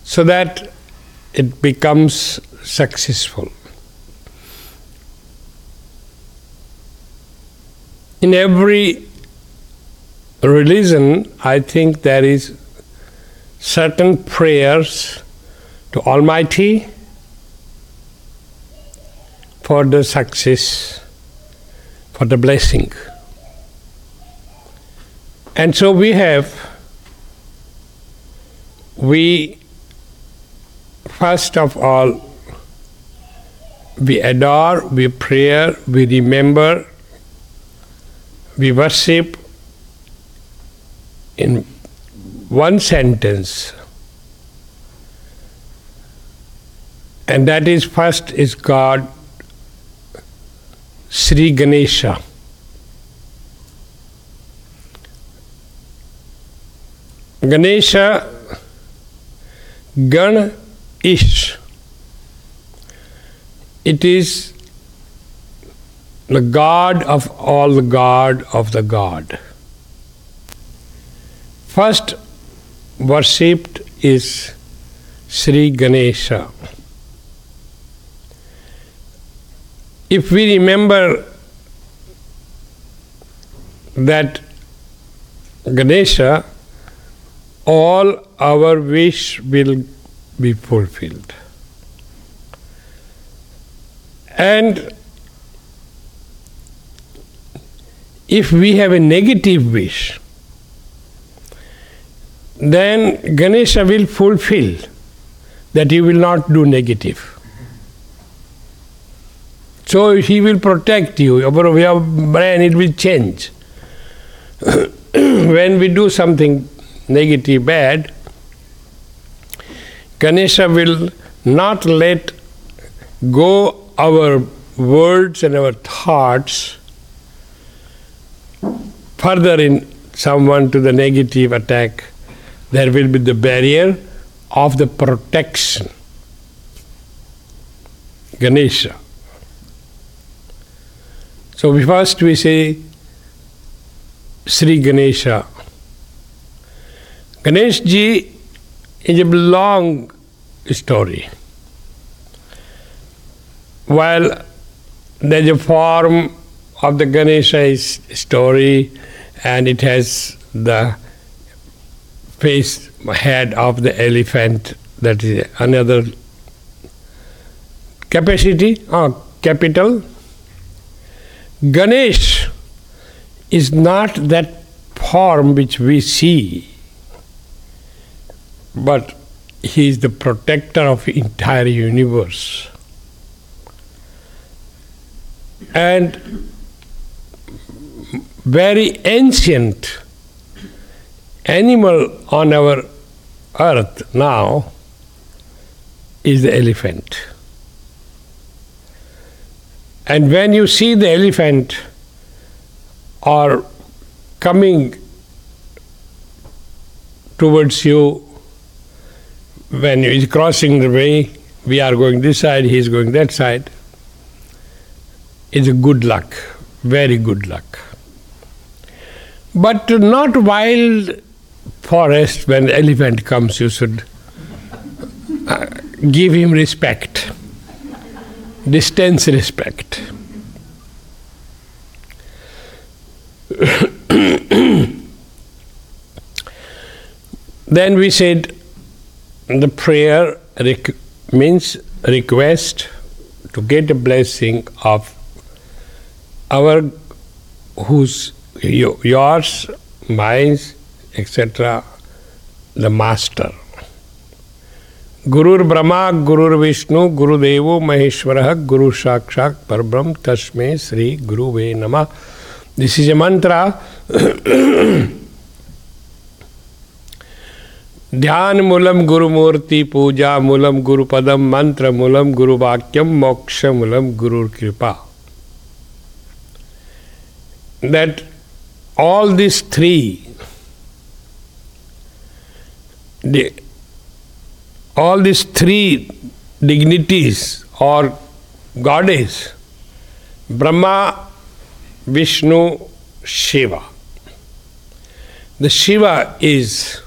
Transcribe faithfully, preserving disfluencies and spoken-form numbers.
so that it becomes successful. In every religion, I think there is certain prayers to Almighty for the success, for the blessing. And so we have, we first of all, we adore, we pray, we remember, we worship in one sentence. And that is, first is God, Sri Ganesha. Ganesha, Gan Ish. It is the God of all the God of the God. First worshipped is Sri Ganesha. If we remember that Ganesha, all our wish will be fulfilled. And if we have a negative wish, then Ganesha will fulfill that you will not do negative. So he will protect you. Your, your brain, it will change. When we do something negative, bad, Ganesha will not let go our words and our thoughts further in someone to the negative attack. There will be the barrier of the protection. Ganesha. So we first we say Sri Ganesha. Ganesh ji is a long story. While there's a form of the Ganesha story, and it has the face, head of the elephant, that is another capacity or capital. Ganesh is not that form which we see, but he is the protector of the entire universe. And very ancient animal on our earth now is the elephant. And when you see the elephant or coming towards you, when he is crossing the way, we are going this side, he is going that side, it's a good luck, very good luck. But not wild forest, when the elephant comes, you should uh, give him respect, distance respect. Then we said the prayer rec- means request to get a blessing of our, whose, yours, mine, et cetera, the Master. Gurur Brahma, Gurur Vishnu, Guru Devo Maheshwara, Guru Shakshak Parbrahm, Tasme Sri Guruve Namah. This is a mantra. Dhyan Mulam Guru Murti, Puja Mulam Guru Padam, Mantra Mulam Guru Vakyam, Moksha Mulam Guru Kripa. That all these three, the, all these three dignities or goddess, Brahma, Vishnu, Shiva. The Shiva is